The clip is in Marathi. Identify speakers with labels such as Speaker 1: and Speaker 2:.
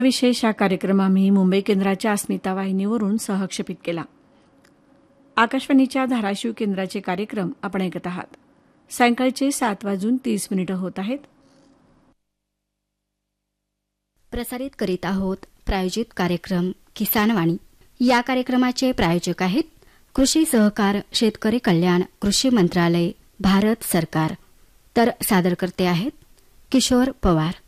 Speaker 1: विशेष हा कार्यक्रम आम्ही मुंबई केंद्राच्या अस्मिता वाहिनीवरून सहक्षेपित केला. आकाशवाणीच्या धाराशिव केंद्राचे कार्यक्रम आपण ऐकत आहात. सायंकाळचे 7:30 होत आहेत.
Speaker 2: प्रसारित करीत आहोत प्रायोजित कार्यक्रम किसानवाणी. या कार्यक्रमाचे प्रायोजक आहेत कृषी सहकार शेतकरी कल्याण कृषी मंत्रालय भारत सरकार. तर सादर करते आहेत किशोर पवार.